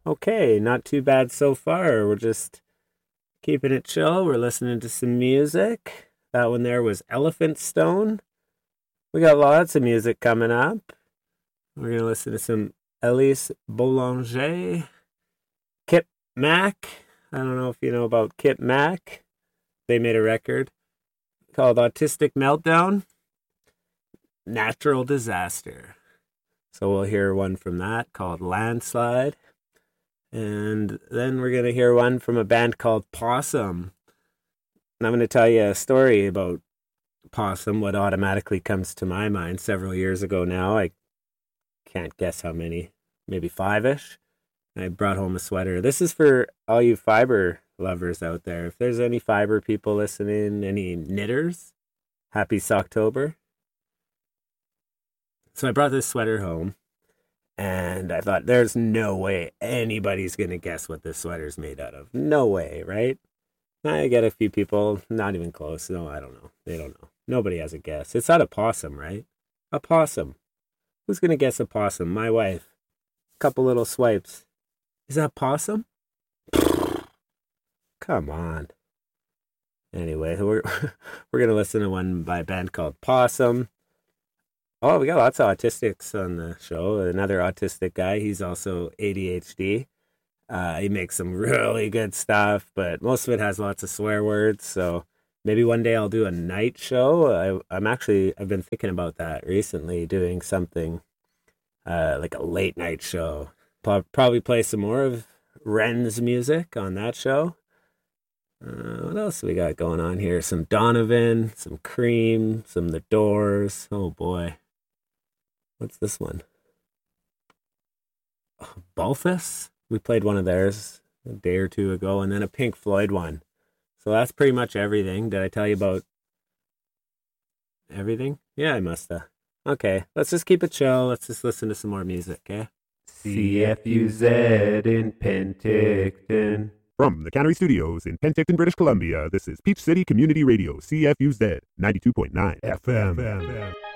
Okay, not too bad so far. We're just keeping it chill. We're listening to some music. That one there was Elephant Stone. We got lots of music coming up. We're going to listen to some Elise Boulanger, Kip Mac. I don't know if you know about Kip Mac. They made a record called Autistic Meltdown, Natural Disaster. So we'll hear one from that called Landslide. And then we're going to hear one from a band called Possum. And I'm going to tell you a story about Possum, what automatically comes to my mind several years ago now. I can't guess how many, maybe 5-ish. I brought home a sweater. This is for all you fiber lovers out there. If there's any fiber people listening, any knitters, happy Socktober. So I brought this sweater home. And I thought, there's no way anybody's going to guess what this sweater's made out of. No way, right? I get a few people, not even close. No, I don't know. They don't know. Nobody has a guess. It's not a possum, right? A possum. Who's going to guess a possum? My wife. Couple little swipes. Is that possum? Come on. Anyway, we're going to listen to one by a band called Possum. Oh, we got lots of autistics on the show. Another autistic guy. He's also ADHD. He makes some really good stuff, but most of it has lots of swear words. So maybe one day I'll do a night show. I've been thinking about that recently, doing something like a late night show. Probably play some more of Ren's music on that show. What else we got going on here? Some Donovan, some Cream, some The Doors. Oh boy. What's this one? Balthus? We played one of theirs a day or two ago, and then a Pink Floyd one. So that's pretty much everything. Did I tell you about everything? Yeah, I must have. Okay, let's just keep it chill. Let's just listen to some more music, okay? CFUZ in Penticton. From the Cannery Studios in Penticton, British Columbia, this is Peach City Community Radio, CFUZ 92.9 FM.